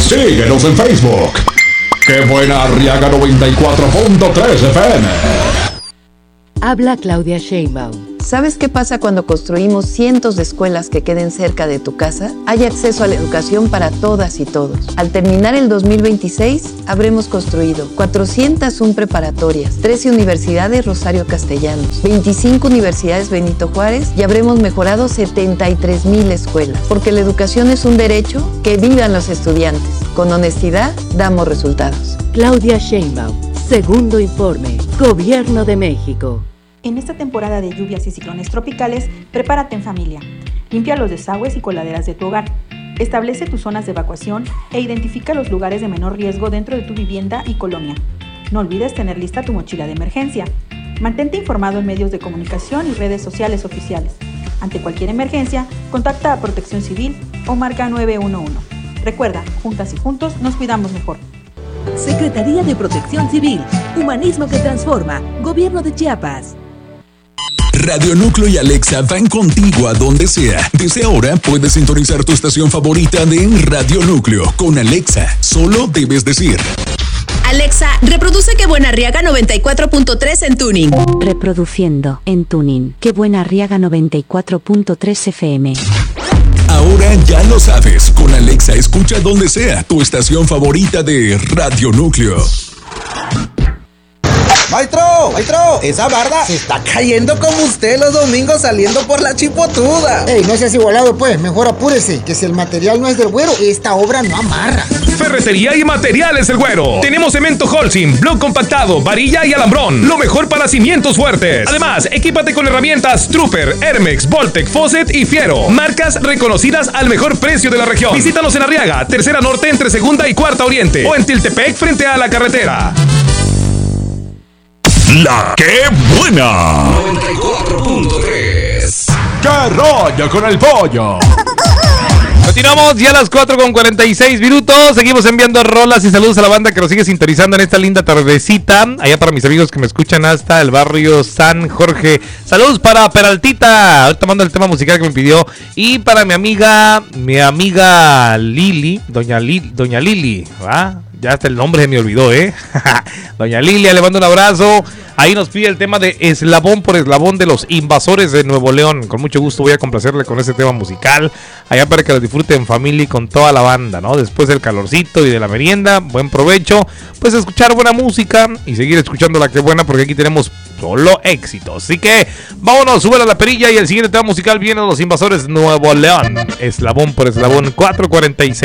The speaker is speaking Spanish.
Síguenos en Facebook. ¡Qué buena Arriaga 94.3 FM! Habla Claudia Sheinbaum. ¿Sabes qué pasa cuando construimos cientos de escuelas que queden cerca de tu casa? Hay acceso a la educación para todas y todos. Al terminar el 2026, habremos construido 401 preparatorias, 13 universidades Rosario Castellanos, 25 universidades Benito Juárez y habremos mejorado 73,000 escuelas. Porque la educación es un derecho, que vivan los estudiantes. Con honestidad, damos resultados. Claudia Sheinbaum. Segundo informe. Gobierno de México. En esta temporada de lluvias y ciclones tropicales, prepárate en familia. Limpia los desagües y coladeras de tu hogar. Establece tus zonas de evacuación e identifica los lugares de menor riesgo dentro de tu vivienda y colonia. No olvides tener lista tu mochila de emergencia. Mantente informado en medios de comunicación y redes sociales oficiales. Ante cualquier emergencia, contacta a Protección Civil o marca 911. Recuerda, juntas y juntos nos cuidamos mejor. Secretaría de Protección Civil, Humanismo que Transforma, Gobierno de Chiapas. Radio Núcleo y Alexa van contigo a donde sea. Desde ahora puedes sintonizar tu estación favorita de Radio Núcleo con Alexa. Solo debes decir: Alexa, reproduce Qué Buena Arriaga 94.3 en Tuning. Reproduciendo en Tuning Qué Buena Arriaga 94.3 FM. Ahora ya lo sabes, con Alexa escucha donde sea tu estación favorita de Radio Núcleo. ¡Maestro! ¡Esa barda se está cayendo como usted los domingos saliendo por la Chipotuda! ¡Ey, no seas igualado pues! Mejor apúrese, que si el material no es del Güero, esta obra no amarra. Ferretería y Materiales del Güero. Tenemos cemento Holcim, bloc compactado, varilla y alambrón. Lo mejor para cimientos fuertes. Además, equípate con herramientas Trooper, Hermex, Voltec, Fosset y Fiero. Marcas reconocidas al mejor precio de la región. Visítanos en Arriaga, Tercera Norte entre Segunda y Cuarta Oriente. O en Tiltepec frente a la carretera. La ¡Qué Buena! 94.3. ¡Qué rollo con el pollo! Continuamos ya a las 4:46. Seguimos enviando rolas y saludos a la banda que nos sigue sintonizando en esta linda tardecita. Allá para mis amigos que me escuchan hasta el barrio San Jorge. Saludos para Peraltita. Ahorita mando el tema musical que me pidió. Y para mi amiga Lili, doña Lili, ¿va? Ya hasta el nombre se me olvidó, Doña Lilia, le mando un abrazo. Ahí nos pide el tema de Eslabón por Eslabón de los Invasores de Nuevo León. Con mucho gusto voy a complacerle con ese tema musical. Allá para que lo disfruten en familia y con toda la banda, ¿no? Después del calorcito y de la merienda, buen provecho. Pues escuchar buena música y seguir escuchando la que buena, porque aquí tenemos solo éxitos. Así que vámonos, sube a la perilla y el siguiente tema musical viene de los Invasores de Nuevo León. Eslabón por Eslabón, 4:46.